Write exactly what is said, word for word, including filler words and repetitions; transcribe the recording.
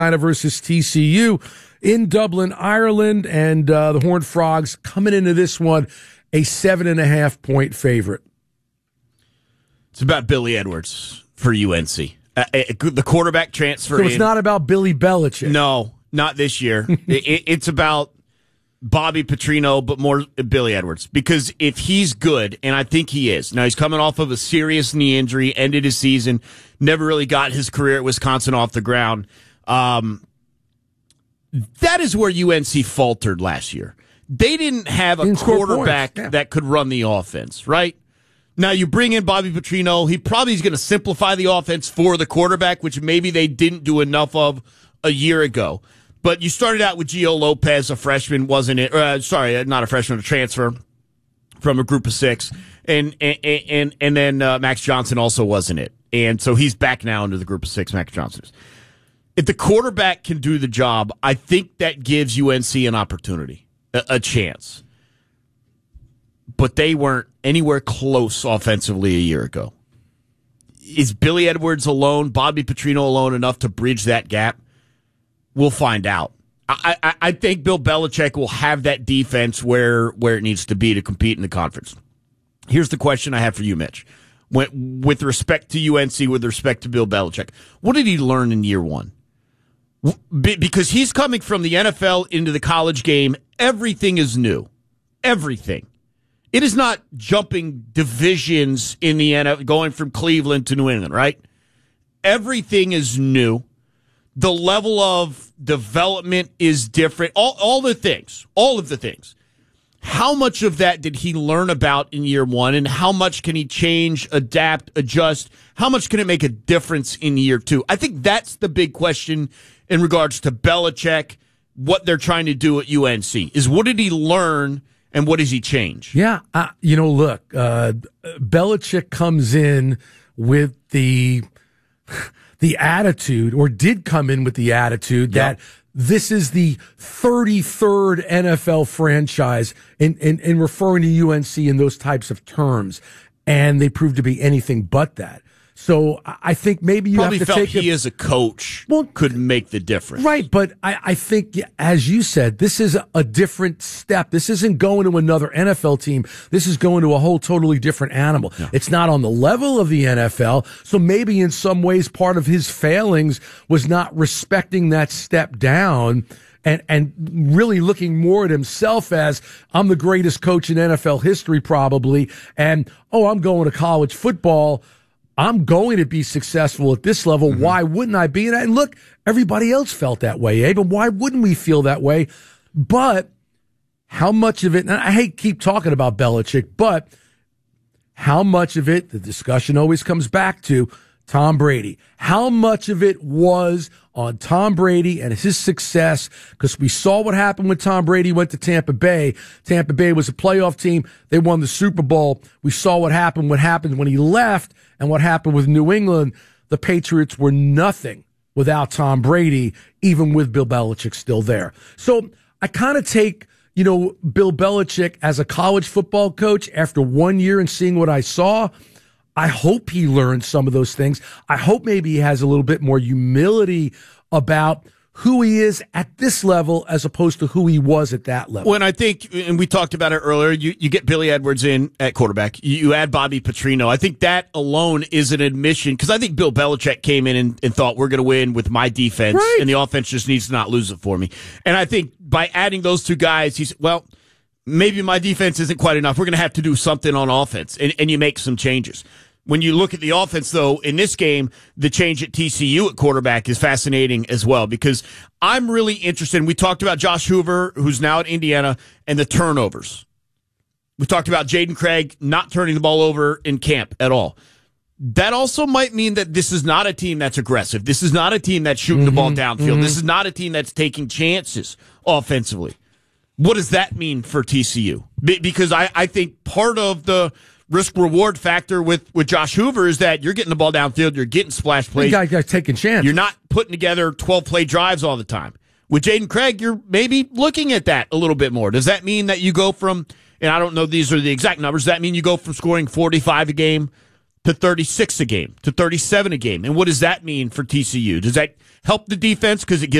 versus T C U in Dublin, Ireland, and uh, the Horned Frogs coming into this one a seven and a half point favorite. It's about Billy Edwards for U N C. Uh, the quarterback transfer. So it's in, not about Billy Belichick. No, not this year. it, it's about Bobby Petrino, but more Billy Edwards. Because if he's good, and I think he is, now he's coming off of a serious knee injury, ended his season, never really got his career at Wisconsin off the ground. Um, that is where U N C faltered last year. They didn't have a didn't quarterback yeah. that could run the offense, right? Now, you bring in Bobby Petrino. He probably is going to simplify the offense for the quarterback, which maybe they didn't do enough of a year ago. But you started out with Gio Lopez, a freshman, wasn't it? Uh, sorry, not a freshman, a transfer from a group of six. And and and, and then uh, Max Johnson also wasn't it. And so he's back now into the group of six, Max Johnson is. If the quarterback can do the job, I think that gives U N C an opportunity, a, a chance. But they weren't anywhere close offensively a year ago. Is Billy Edwards alone, Bobby Petrino alone enough to bridge that gap? We'll find out. I, I, I think Bill Belichick will have that defense where, where it needs to be to compete in the conference. Here's the question I have for you, Mitch. When, with respect to U N C, with respect to Bill Belichick, what did he learn in year one? Because he's coming from the N F L into the college game, everything is new. Everything. It is not jumping divisions in the N F L, going from Cleveland to New England, right? Everything is new. The level of development is different. All, all the things, all of the things. How much of that did he learn about in year one, and how much can he change, adapt, adjust? How much can it make a difference in year two? I think that's the big question in regards to Belichick, what they're trying to do at U N C, is what did he learn and what does he change? Yeah, uh, you know, look, uh, Belichick comes in with the the attitude, or did come in with the attitude Yep. that this is the thirty-third N F L franchise, in, in, in referring to U N C in those types of terms, and they proved to be anything but that. So I think maybe you Probably have to felt take he a, as a coach well, could make the difference. Right, but I, I think, as you said, this is a, a different step. This isn't going to another N F L team. This is going to a whole totally different animal. No. It's not on the level of the N F L, so maybe in some ways part of his failings was not respecting that step down and, and really looking more at himself as, I'm the greatest coach in N F L history probably, and, oh, I'm going to college football. I'm going to be successful at this level. Mm-hmm. Why wouldn't I be? And look, everybody else felt that way, Abe. And why wouldn't we feel that way? But how much of it, and I hate keep talking about Belichick, but how much of it, the discussion always comes back to Tom Brady. How much of it was on Tom Brady and his success? Because we saw what happened when Tom Brady went to Tampa Bay. Tampa Bay was a playoff team. They won the Super Bowl. We saw what happened, what happened when he left, and what happened with New England. The Patriots were nothing without Tom Brady, even with Bill Belichick still there. So I kind of take, you know, Bill Belichick as a college football coach after one year and seeing what I saw. I hope he learned some of those things. I hope maybe he has a little bit more humility about who he is at this level as opposed to who he was at that level. When I think, and we talked about it earlier, you, you get Billy Edwards in at quarterback. You, you add Bobby Petrino. I think that alone is an admission, because I think Bill Belichick came in and, and thought, we're going to win with my defense, right, and the offense just needs to not lose it for me. And I think by adding those two guys, he's, well, maybe my defense isn't quite enough. We're going to have to do something on offense, and, and you make some changes. When you look at the offense, though, in this game, the change at T C U at quarterback is fascinating as well, because I'm really interested. And we talked about Josh Hoover, who's now at Indiana, and the turnovers. We talked about Jaden Craig not turning the ball over in camp at all. That also might mean that this is not a team that's aggressive. This is not a team that's shooting mm-hmm, the ball downfield. Mm-hmm. This is not a team that's taking chances offensively. What does that mean for T C U? Be- because I, I think part of the risk-reward factor with, with Josh Hoover is that you're getting the ball downfield, you're getting splash plays. You guys taking chances. You're not putting together twelve-play drives all the time. With Jaden Craig, you're maybe looking at that a little bit more. Does that mean that you go from, and I don't know these are the exact numbers, does that mean you go from scoring forty-five a game to thirty-six a game, to thirty-seven a game. And what does that mean for T C U? Does that help the defense because it gives